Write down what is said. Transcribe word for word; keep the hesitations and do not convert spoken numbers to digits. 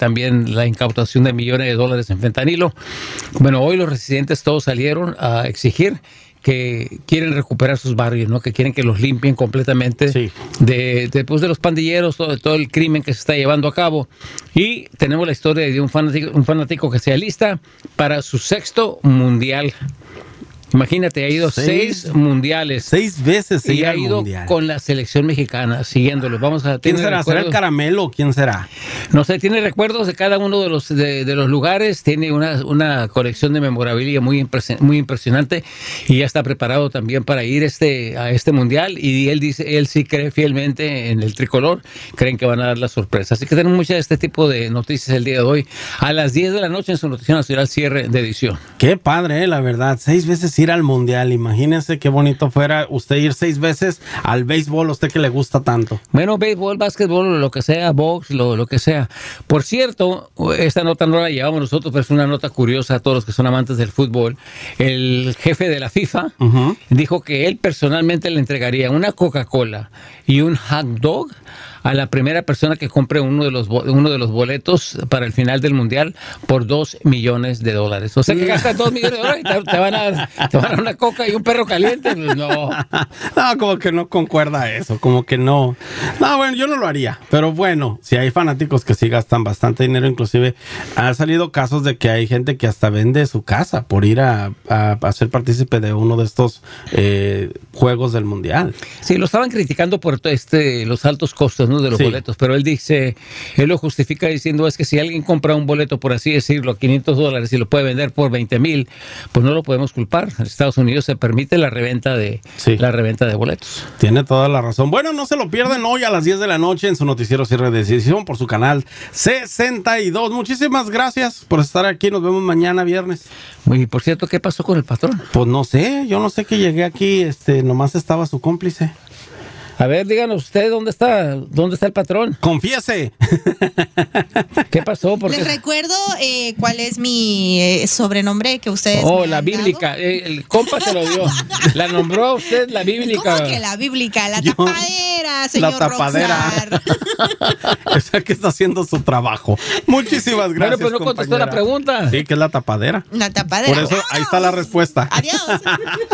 también la incautación de millones de dólares en fentanilo. Bueno, hoy los residentes todos salieron a exigir que quieren recuperar sus barrios, ¿no? Que quieren que los limpien completamente sí. de, de, pues, de los pandilleros, todo, todo el crimen que se está llevando a cabo. Y tenemos la historia de un fanático, un fanático que se alista para su sexto mundial. Imagínate, ha ido seis, seis mundiales. Seis veces y ha ido mundial. Con la selección mexicana, siguiéndolo. Vamos a ¿Quién será? ¿Será el Caramelo? ¿Quién será? No sé, tiene recuerdos de cada uno de los de, de los lugares. Tiene una, una colección de memorabilia muy, impres, muy impresionante y ya está preparado también para ir este, a este mundial. Y él dice, él sí cree fielmente en el tricolor. Creen que van a dar la sorpresa. Así que tenemos muchas de este tipo de noticias el día de hoy. A las diez de la noche en su Noticiero Nacional, cierre de edición. Qué padre, eh, la verdad. Seis veces ir al mundial. Imagínense qué bonito fuera usted ir seis veces al béisbol, a usted que le gusta tanto. Bueno, béisbol, básquetbol, lo que sea, box, lo, lo que sea. Por cierto, esta nota no la llevamos nosotros, pero es una nota curiosa a todos los que son amantes del fútbol. El jefe de la FIFA uh-huh. dijo que él personalmente le entregaría una Coca-Cola y un hot dog a la primera persona que compre uno de los uno de los boletos para el final del mundial por dos millones de dólares. O sea que gastas dos millones de dólares y te, te, van a, te van a dar una coca y un perro caliente. Pues no. No, como que no concuerda eso, como que no. No, bueno, yo no lo haría. Pero bueno, si hay fanáticos que sí gastan bastante dinero, inclusive han salido casos de que hay gente que hasta vende su casa por ir a, a, a ser partícipe de uno de estos eh, juegos del mundial. Sí, lo estaban criticando por este, los altos costos, ¿no? De los sí. boletos, pero él dice, él lo justifica diciendo es que si alguien compra un boleto, por así decirlo, a quinientos dólares y lo puede vender por veinte mil, pues no lo podemos culpar. En Estados Unidos se permite la reventa de sí. la reventa de boletos. Tiene toda la razón. Bueno, no se lo pierdan hoy a las diez de la noche en su noticiero Cierre de Decisión por su canal sesenta y dos. Muchísimas gracias por estar aquí. Nos vemos mañana viernes. Y por cierto, ¿qué pasó con el patrón? Pues no sé, yo no sé que llegué aquí, este, nomás estaba su cómplice. A ver, díganos usted, ¿dónde está dónde está el patrón? ¡Confiese! ¿Qué pasó? ¿Por qué? Les recuerdo eh, cuál es mi eh, sobrenombre que ustedes Oh, me la han bíblica. Eh, el compa te lo dio. La nombró a usted la bíblica. ¿Cómo que la bíblica? La Yo, tapadera, señor La tapadera. O sea que está haciendo su trabajo. Muchísimas gracias, Bueno, pues no contestó la pregunta. Sí, que es la tapadera. La tapadera. Por eso, ahí está la respuesta. Adiós.